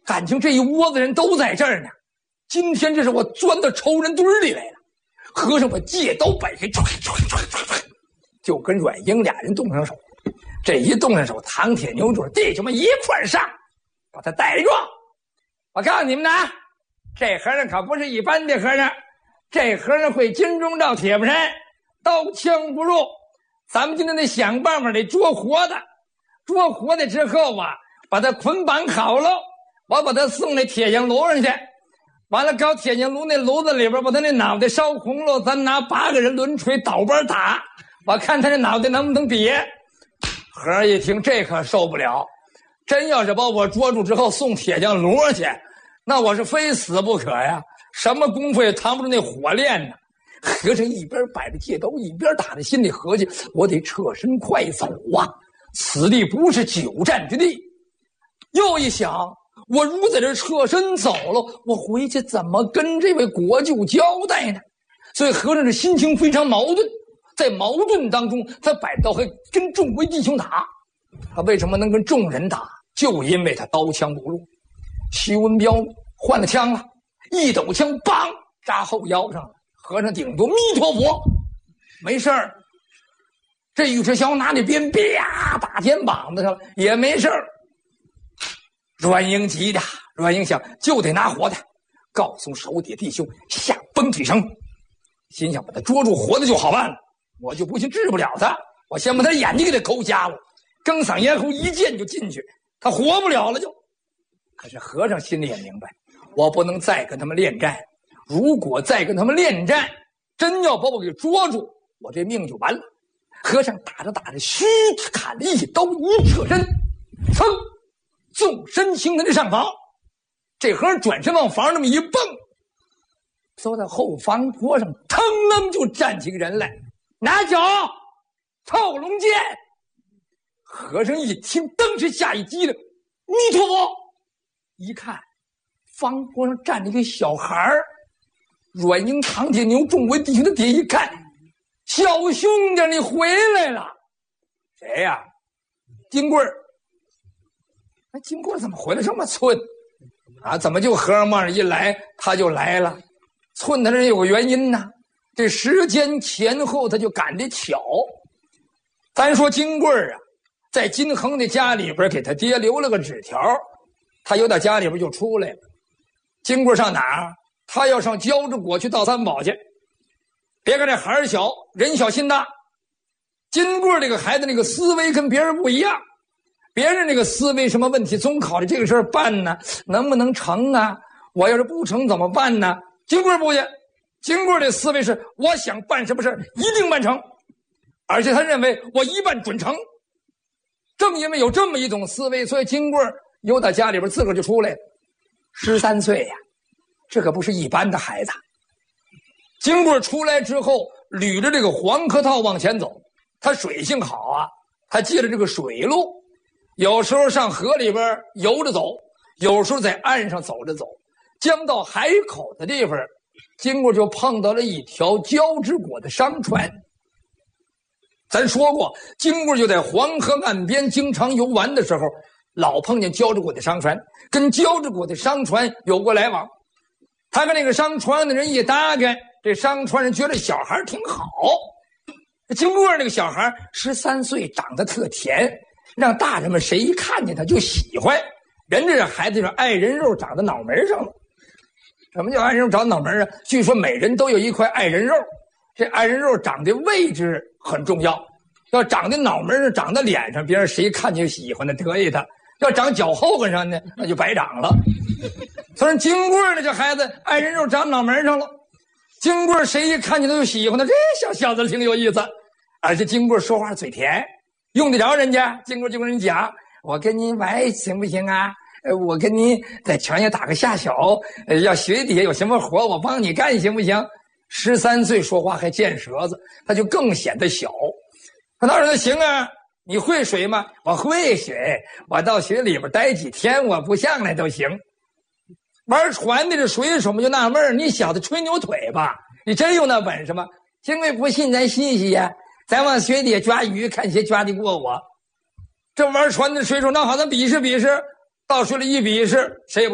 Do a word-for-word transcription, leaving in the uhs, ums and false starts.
感情这一窝子人都在这儿呢。今天这是我钻到仇人堆里来了。和尚把借刀摆开，就跟阮英俩人动上手。这一动上手，唐铁牛就是弟兄们一块上，把他带住。我告诉你们呢，这和尚可不是一般的和尚，这和尚会金钟罩铁布衫，刀枪不入。咱们今天得想办法得捉活的，捉活的之后啊，把他捆绑好了，我把他送那铁匠炉上去。完了，搞铁匠炉那炉子里边，把他那脑袋烧红了，咱拿八个人轮锤倒班打，我看他那脑袋能不能瘪。和尚一听，这可受不了，真要是把我捉住之后送铁匠炉上去，那我是非死不可呀，什么功夫也扛不住那火炼呢。和尚一边摆着戒刀，一边打着心里合计，我得撤身快走啊，此地不是久战之地。又一想，我如果在这撤身走了，我回去怎么跟这位国舅交代呢？所以和尚的心情非常矛盾，在矛盾当中，他摆刀还跟众位弟兄打。他为什么能跟众人打？就因为他刀枪不入。徐文彪换了枪了，一抖枪，梆扎后腰上了。和尚顶多弥陀佛，没事儿。这尉迟霄拿那鞭啪打肩膀子上了，也没事儿。阮英急的，阮英想就得拿活的，告诉手底弟兄下崩腿绳，心想把他捉住活的就好办了。我就不信治不了他，我先把他眼睛给他抠瞎了，更嗓咽喉一剑就进去，他活不了了就。可是和尚心里也明白，我不能再跟他们恋战，如果再跟他们恋战，真要把我给捉住，我这命就完了。和尚打着打着，虚砍了一刀，一侧身，噌，纵身行他的上房。这和尚转身往房那么一蹦，走到后房坡上，腾楞就站起个人来，拿酒，臭龙剑。和尚一听，当时吓一激灵，弥陀佛！一看，房坡上站着一个小孩儿。阮英、唐铁牛众位弟兄的爹一看，小兄弟，你回来了。谁呀？金贵儿。那金贵儿怎么回来这么寸啊？怎么就和尚往上一来他就来了？寸他这有个原因呢，这时间前后他就赶得巧。咱说金贵儿啊，在金恒的家里边给他爹留了个纸条，他又到家里边就出来了。金贵儿上哪儿？他要上焦志国去倒三宝去。别看这孩儿小，人小心大。金贵这个孩子那个思维跟别人不一样，别人那个思维什么问题总考虑这个事儿办呢，能不能成啊？我要是不成怎么办呢？金贵不去，金贵的思维是我想办什么事儿一定办成，而且他认为我一办准成。正因为有这么一种思维，所以金贵由到家里边自个儿就出来了。十三岁呀，这可不是一般的孩子。金贵出来之后，捋着这个黄河套往前走。他水性好啊，他借着这个水路，有时候上河里边游着走，有时候在岸上走着走。将到海口的地方，金贵就碰到了一条交趾果的商船。咱说过，金贵就在黄河岸边经常游玩的时候，老碰见交趾果的商船，跟交趾果的商船有过来往。他跟那个商船的人一搭开，这商船人觉得小孩挺好。经过那个小孩十三岁，长得特甜，让大人们谁一看见他就喜欢。人这孩子是爱人肉长在脑门上了。什么叫爱人肉长脑门啊？据说每人都有一块爱人肉，这爱人肉长的位置很重要。要长在脑门上，长在脸上，别人谁看见就喜欢的得意他；要长脚后跟上呢，那就白长了。所以金贵呢，这孩子爱人肉长脑门上了。金贵谁一看见他就喜欢他，这小小子挺有意思。而且金贵说话嘴甜，用得着人家。金贵就跟人讲：“我跟您玩行不行啊？呃，我跟您在船上打个下手，呃，要学底下有什么活我帮你干行不行？”十三岁说话还见舌子，他就更显得小。他哪说行啊？你会水吗？我会水，我到水里边待几天，我不上来都行。玩船的这水手们就纳闷儿，你小子吹牛腿吧？你真有那本事吗？金贵不信，咱信息呀！咱往水底下抓鱼，看谁抓得过我。这玩船的水手，那好，咱比试比试。到水里一比试，谁也不